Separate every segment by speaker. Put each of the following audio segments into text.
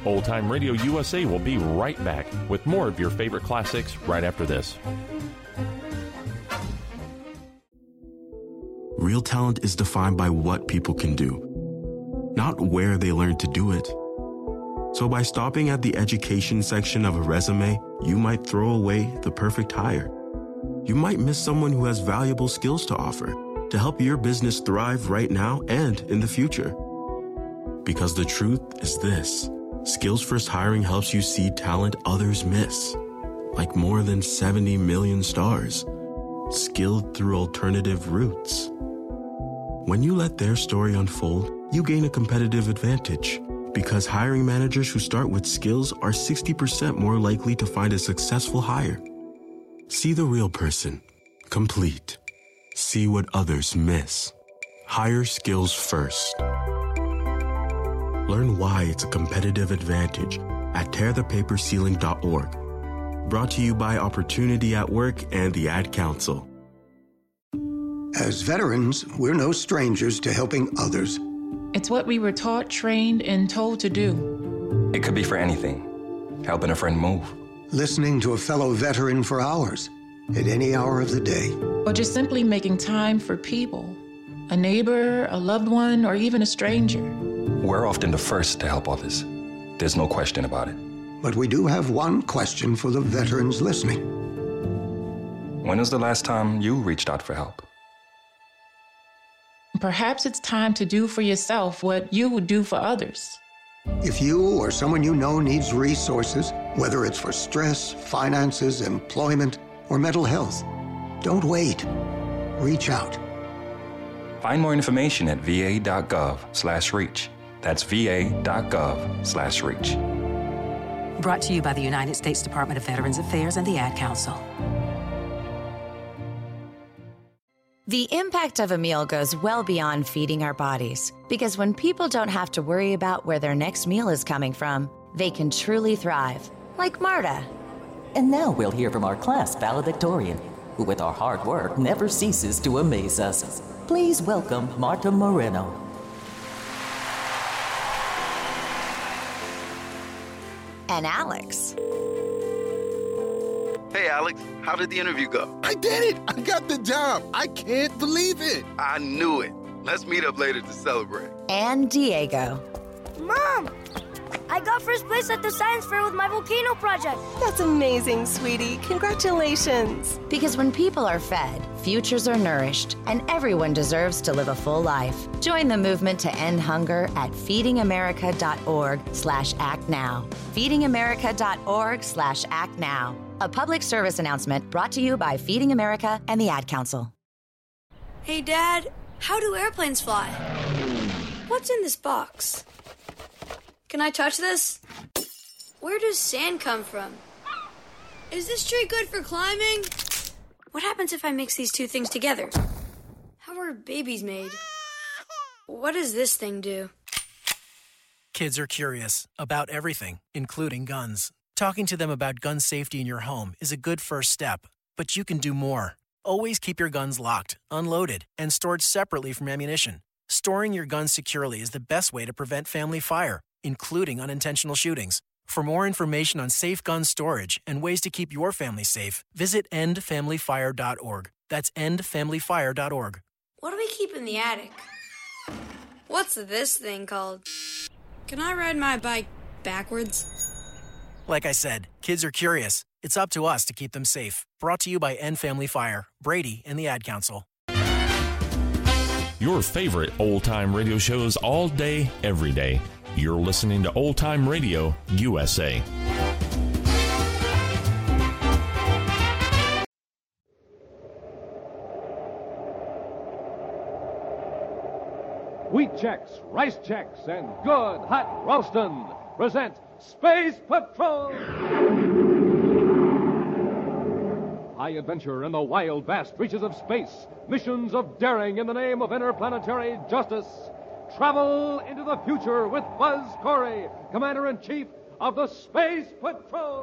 Speaker 1: Old Time Radio USA will be right back with more of your favorite classics right after this.
Speaker 2: Real talent is defined by what people can do, not where they learn to do it. So by stopping at the education section of a resume, you might throw away the perfect hire. You might miss someone who has valuable skills to offer to help your business thrive right now and in the future. Because the truth is this: Skills First Hiring helps you see talent others miss, like more than 70 million stars, skilled through alternative routes. When you let their story unfold, you gain a competitive advantage, because hiring managers who start with skills are 60% more likely to find a successful hire. See the real person, complete. See what others miss. Hire skills first. Learn why it's a competitive advantage at tearthepaperceiling.org. Brought to you by Opportunity at Work and the Ad Council.
Speaker 3: As veterans, we're no strangers to helping others.
Speaker 4: It's what we were taught, trained, and told to do.
Speaker 5: It could be for anything. Helping a friend move.
Speaker 3: Listening to a fellow veteran for hours, at any hour of the day.
Speaker 4: Or just simply making time for people. A neighbor, a loved one, or even a stranger.
Speaker 5: We're often the first to help others. There's no question about it.
Speaker 3: But we do have one question for the veterans listening.
Speaker 5: When was the last time you reached out for help?
Speaker 4: Perhaps it's time to do for yourself what you would do for others.
Speaker 3: If you or someone you know needs resources, whether it's for stress, finances, employment, or mental health, don't wait. Reach out.
Speaker 5: Find more information at va.gov/reach. That's va.gov/reach.
Speaker 6: Brought to you by the United States Department of Veterans Affairs and the Ad Council.
Speaker 7: The impact of a meal goes well beyond feeding our bodies, because when people don't have to worry about where their next meal is coming from, they can truly thrive, like Marta.
Speaker 8: And now we'll hear from our class valedictorian, who with our hard work never ceases to amaze us. Please welcome Marta Moreno.
Speaker 7: And Alex.
Speaker 9: Hey, Alex, how did the interview go?
Speaker 10: I did it! I got the job! I can't believe it!
Speaker 9: I knew it. Let's meet up later to celebrate.
Speaker 7: And Diego.
Speaker 11: Mom! I got first place at the science fair with my volcano project.
Speaker 12: That's amazing, sweetie. Congratulations.
Speaker 7: Because when people are fed, futures are nourished, and everyone deserves to live a full life. Join the movement to end hunger at feedingamerica.org/actnow. feedingamerica.org/actnow. A public service announcement brought to you by Feeding America and the Ad Council.
Speaker 11: Hey, Dad, how do airplanes fly? What's in this box? Can I touch this? Where does sand come from? Is this tree good for climbing? What happens if I mix these two things together? How are babies made? What does this thing do?
Speaker 13: Kids are curious about everything, including guns. Talking to them about gun safety in your home is a good first step, but you can do more. Always keep your guns locked, unloaded, and stored separately from ammunition. Storing your guns securely is the best way to prevent family fire, including unintentional shootings. For more information on safe gun storage and ways to keep your family safe, visit endfamilyfire.org. That's endfamilyfire.org.
Speaker 11: What do we keep in the attic? What's this thing called? Can I ride my bike backwards?
Speaker 13: Like I said, kids are curious. It's up to us to keep them safe. Brought to you by End Family Fire, Brady, and the Ad Council.
Speaker 1: Your favorite old-time radio shows all day, every day. You're listening to Old Time Radio USA.
Speaker 14: Wheat Chex, Rice Chex, and Good Hot Ralston present Space Patrol! High adventure in the wild, vast reaches of space. Missions of daring in the name of interplanetary justice. Travel into the future with Buzz Corey, Commander-in-Chief of the Space Patrol.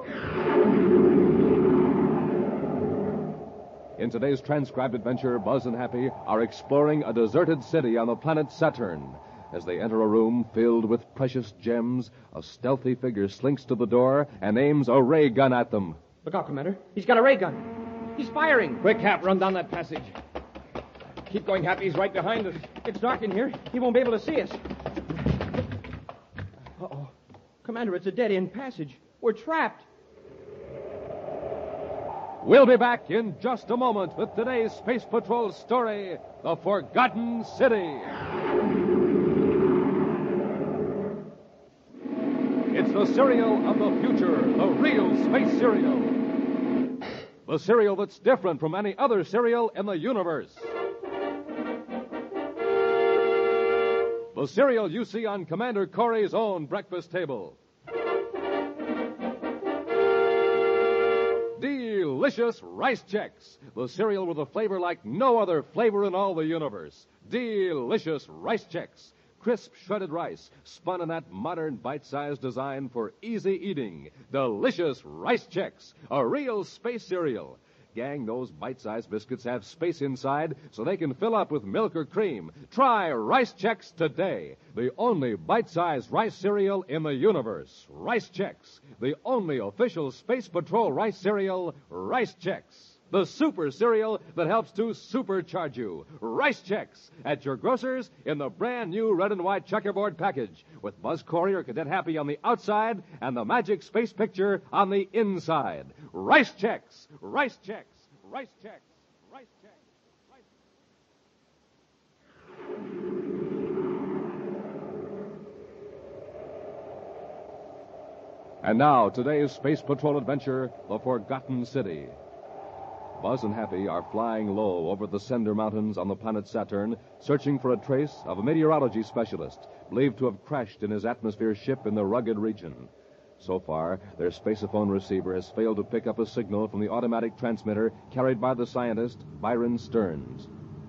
Speaker 14: In today's transcribed adventure, Buzz and Happy are exploring a deserted city on the planet Saturn. As they enter a room filled with precious gems, a stealthy figure slinks to the door and aims a ray gun at them.
Speaker 15: Look out, Commander. He's got a ray gun. He's firing.
Speaker 16: Quick, Hap, run down that passage. Keep going, Hap. He's right behind us.
Speaker 15: It's dark in here. He won't be able to see us. Uh-oh. Commander, it's a dead-end passage. We're trapped.
Speaker 14: We'll be back in just a moment with today's Space Patrol story, The Forgotten City. It's the cereal of the future, the real space cereal. The cereal that's different from any other cereal in the universe. The cereal you see on Commander Corey's own breakfast table. Delicious Rice Chex, the cereal with a flavor like no other flavor in all the universe. Delicious Rice Chex. Crisp shredded rice, spun in that modern bite-sized design for easy eating. Delicious Rice Chex, a real space cereal. Gang, those bite-sized biscuits have space inside so they can fill up with milk or cream. Try Rice Chex today. The only bite-sized rice cereal in the universe. Rice Chex, the only official Space Patrol rice cereal, Rice Chex. The super cereal that helps to supercharge you. Rice Chex at your grocer's in the brand new red and white checkerboard package with Buzz Corey or Cadet Happy on the outside and the magic space picture on the inside. Rice Chex, Rice Chex, Rice Chex, Rice Chex, Rice Chex. And now, today's Space Patrol adventure, The Forgotten City. Buzz and Happy are flying low over the Cinder Mountains on the planet Saturn, searching for a trace of a meteorology specialist believed to have crashed in his atmosphere ship in the rugged region. So far, their spaceophone receiver has failed to pick up a signal from the automatic transmitter carried by the scientist, Byron Stearns.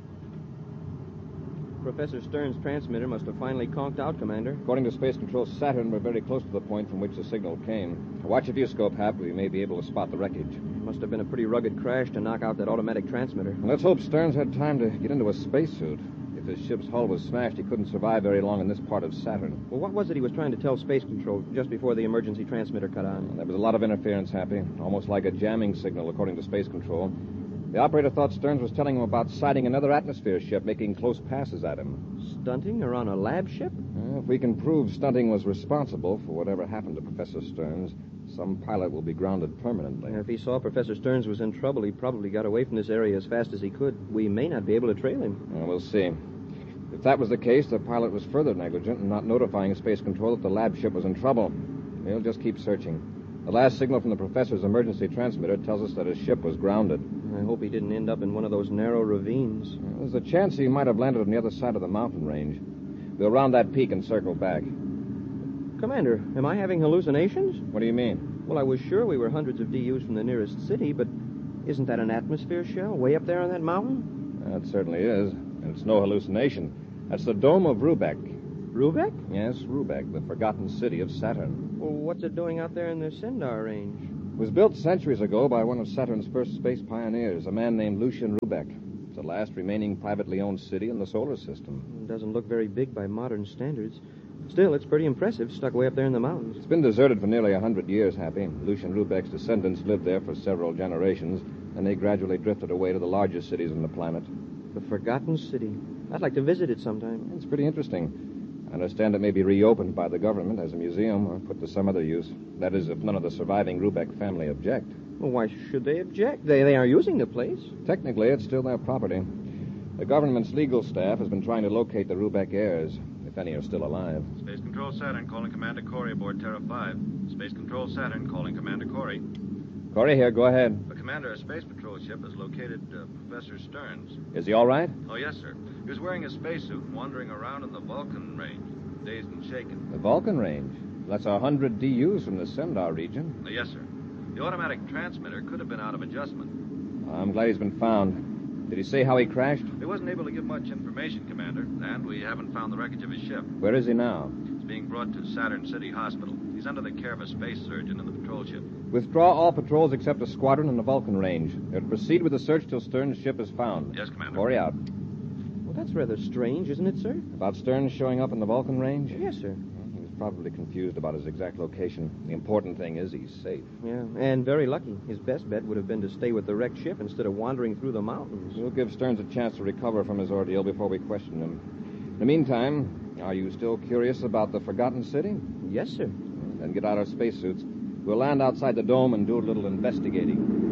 Speaker 15: Professor Stearns' transmitter must have finally conked out, Commander.
Speaker 16: According to Space Control Saturn, we're very close to the point from which the signal came. Watch your viewscope, Hap. We may be able to spot the wreckage.
Speaker 15: Must have been a pretty rugged crash to knock out that automatic transmitter.
Speaker 16: Well, let's hope Stearns had time to get into a spacesuit. If his ship's hull was smashed, he couldn't survive very long in this part of Saturn.
Speaker 15: Well, what was it he was trying to tell Space Control just before the emergency transmitter cut on?
Speaker 16: Well, there was a lot of interference, Happy. Almost like a jamming signal, according to Space Control. The operator thought Stearns was telling him about sighting another atmosphere ship making close passes at him.
Speaker 15: Stunting or on a lab ship?
Speaker 16: If we can prove stunting was responsible for whatever happened to Professor Stearns, some pilot will be grounded permanently.
Speaker 15: If he saw Professor Stearns was in trouble, he probably got away from this area as fast as he could. We may not be able to trail him.
Speaker 16: We'll see. If that was the case, the pilot was further negligent in not notifying Space Control that the lab ship was in trouble. We'll just keep searching. The last signal from the professor's emergency transmitter tells us that his ship was grounded.
Speaker 15: I hope he didn't end up in one of those narrow ravines.
Speaker 16: There's a chance he might have landed on the other side of the mountain range. We'll round that peak and circle back.
Speaker 15: Commander, am I having hallucinations?
Speaker 16: What do you mean?
Speaker 15: Well, I was sure we were hundreds of DUs from the nearest city, but isn't that an atmosphere shell way up there on that mountain?
Speaker 16: That certainly is, and it's no hallucination. That's the dome of Rubeck.
Speaker 15: Rubeck?
Speaker 16: Yes, Rubeck, the forgotten city of Saturn.
Speaker 15: Well, what's it doing out there in the Centaur range?
Speaker 16: It was built centuries ago by one of Saturn's first space pioneers, a man named Lucian Rubeck. It's the last remaining privately owned city in the solar system.
Speaker 15: It doesn't look very big by modern standards. Still, it's pretty impressive, stuck way up there in the mountains.
Speaker 16: It's been deserted for nearly 100 years, Happy. Lucian Rubeck's descendants lived there for several generations, and they gradually drifted away to the largest cities on the planet.
Speaker 15: The Forgotten City. I'd like to visit it sometime.
Speaker 16: It's pretty interesting. I understand it may be reopened by the government as a museum or put to some other use. That is, if none of the surviving Rubeck family object.
Speaker 15: Well, why should they object? They are using the place.
Speaker 16: Technically, it's still their property. The government's legal staff has been trying to locate the Rubeck heirs, if any are still alive.
Speaker 17: Space Control Saturn calling Commander Corey aboard Terra 5. Space Control Saturn calling Commander Corey.
Speaker 16: Corey here, go ahead.
Speaker 17: Commander, a Space Patrol ship has located Professor Stearns.
Speaker 16: Is he all right?
Speaker 17: Oh, yes, sir. He was wearing a spacesuit and wandering around in the Vulcan range, dazed and shaken.
Speaker 16: The Vulcan range? That's 100 DUs from the Centaur region.
Speaker 17: Yes, sir. The automatic transmitter could have been out of adjustment.
Speaker 16: I'm glad he's been found. Did he say how he crashed?
Speaker 17: He wasn't able to give much information, Commander, and we haven't found the wreckage of his ship.
Speaker 16: Where is he now?
Speaker 17: He's being brought to Saturn City Hospital. He's under the care of a space surgeon in the patrol ship.
Speaker 16: Withdraw all patrols except a squadron in the Vulcan range. They'll proceed with the search till Stern's ship is found.
Speaker 17: Yes, Commander.
Speaker 16: Corey out.
Speaker 15: Well, That's rather strange, isn't it, sir?
Speaker 16: About Stern showing up in the Vulcan range?
Speaker 15: Yes, sir.
Speaker 16: Well, he was probably confused about his exact location. The important thing is he's safe.
Speaker 15: Yeah, and very lucky. His best bet would have been to stay with the wrecked ship instead of wandering through the mountains.
Speaker 16: We'll give Stearns a chance to recover from his ordeal before we question him. In the meantime, are you still curious about the Forgotten City?
Speaker 15: Yes, sir.
Speaker 16: Then get out our spacesuits. We'll land outside the dome and do a little investigating.